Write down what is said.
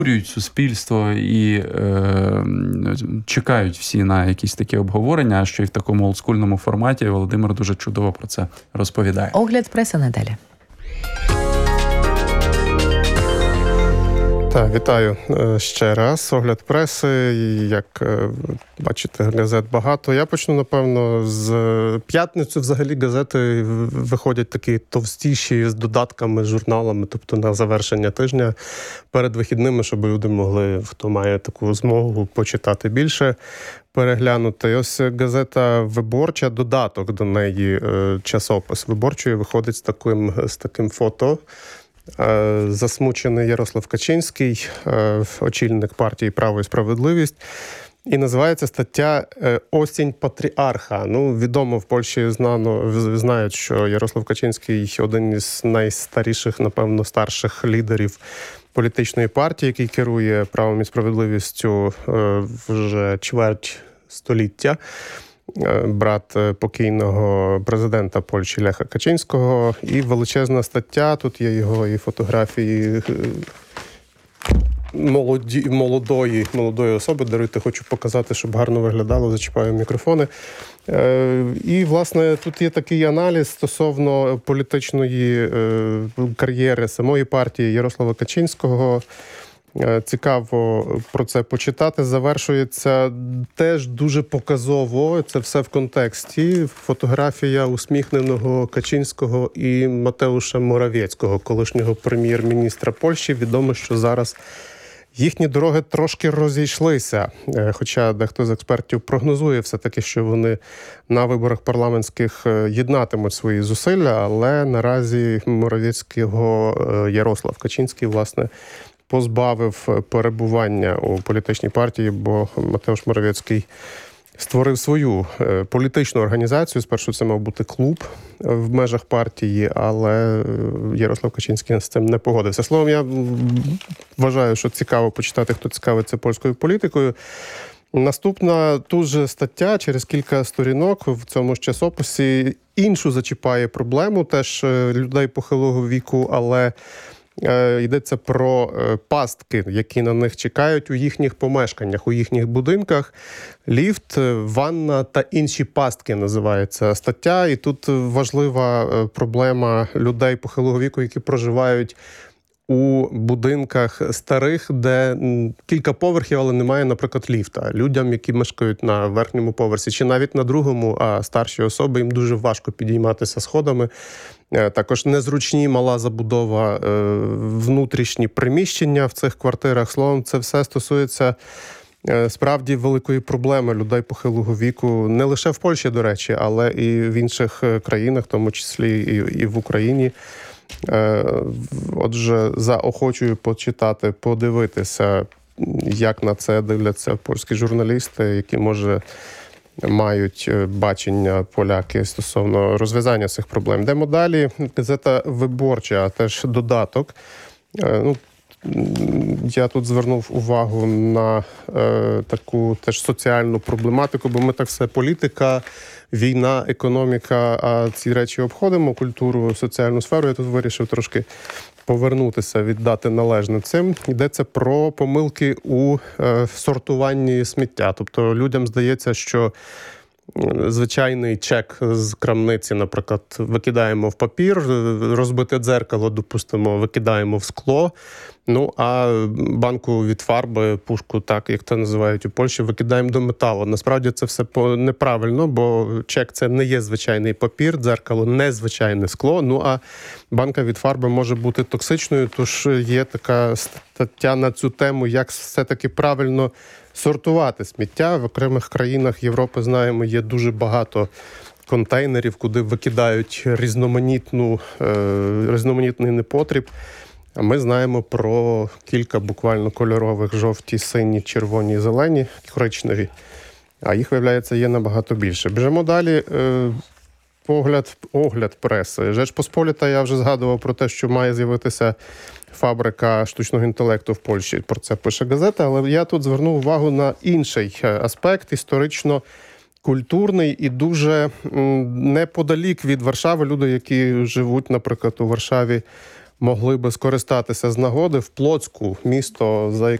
суспільство і чекають всі на якісь такі обговорення, що і в такому олдскульному форматі Володимир дуже чудово про це розповідає. Огляд преси надалі. Так, вітаю ще раз. Огляд преси. Як бачите, газет багато. Я почну, напевно, з п'ятниці. Взагалі газети виходять такі товстіші з додатками, з журналами, тобто на завершення тижня перед вихідними, щоб люди могли, хто має таку змогу, почитати більше, переглянути. Ось газета «Виборча», додаток до неї, часопис «Виборчої» виходить з таким фото. Засмучений Ярослав Качинський, очільник партії «Право і справедливість». І називається стаття «Осінь патріарха». Відомо, в Польщі знають, що Ярослав Качинський – один із найстаріших, напевно, старших лідерів політичної партії, який керує «Правом і справедливістю» вже чверть століття. Брат покійного президента Польщі Леха Качинського. І величезна стаття, тут є його і фотографії молодої особи. Даруйте, хочу показати, щоб гарно виглядало, зачіпаю мікрофони. І, власне, тут є такий аналіз стосовно політичної кар'єри самої партії Ярослава Качинського. Цікаво про це почитати. Завершується теж дуже показово. Це все в контексті. Фотографія усміхненого Качинського і Матеуша Моравєцького, колишнього прем'єр-міністра Польщі. Відомо, що зараз їхні дороги трошки розійшлися. Хоча дехто з експертів прогнозує все-таки, що вони на виборах парламентських єднатимуть свої зусилля, але наразі Моравєцького Ярослав Качинський, власне, позбавив перебування у політичній партії, бо Матеуш Моравєцький створив свою політичну організацію. Спершу це мав бути клуб в межах партії, але Ярослав Качинський з цим не погодився. Словом, я вважаю, що цікаво почитати, хто цікавиться польською політикою. Наступна тут же стаття, через кілька сторінок в цьому ж часописі, іншу зачіпає проблему, теж людей похилого віку, але йдеться про пастки, які на них чекають у їхніх помешканнях, у їхніх будинках. Ліфт, ванна та інші пастки називається стаття. І тут важлива проблема людей похилого віку, які проживають у будинках старих, де кілька поверхів, але немає, наприклад, ліфта. Людям, які мешкають на верхньому поверсі чи навіть на другому, а старші особи, їм дуже важко підійматися сходами. Також незручні, мала забудова, внутрішні приміщення в цих квартирах. Словом, це все стосується справді великої проблеми людей похилого віку. Не лише в Польщі, до речі, але і в інших країнах, в тому числі і в Україні. Отже, заохочую почитати, подивитися, як на це дивляться польські журналісти, які, може, мають бачення поляки стосовно розв'язання цих проблем. Йдемо далі. Газета «Виборча», теж додаток. Я тут звернув увагу на таку теж соціальну проблематику, бо ми так все політика, війна, економіка, а ці речі обходимо, культуру, соціальну сферу. Я тут вирішив трошки повернутися, віддати належне цим. Йдеться про помилки у сортуванні сміття. Тобто людям здається, що звичайний чек з крамниці, наприклад, викидаємо в папір, розбите дзеркало, допустимо, викидаємо в скло, а банку від фарби, пушку, так, як це називають у Польщі, викидаємо до металу. Насправді це все неправильно, бо чек – це не є звичайний папір, дзеркало – не звичайне скло, а банка від фарби може бути токсичною, тож є така стаття на цю тему, як все-таки правильно сортувати сміття. В окремих країнах Європи, знаємо, є дуже багато контейнерів, куди викидають різноманітний непотріб. А ми знаємо про кілька буквально кольорових: жовті, сині, червоні, зелені, коричневі. А їх, виявляється, є набагато більше. Біжимо далі. Огляд преси. Жечпосполіта, я вже згадував про те, що має з'явитися фабрика штучного інтелекту в Польщі. Про це пише газета, але я тут звернув увагу на інший аспект, історично-культурний і дуже неподалік від Варшави. Люди, які живуть, наприклад, у Варшаві, могли би скористатися з нагоди в Плоцьку, місто, за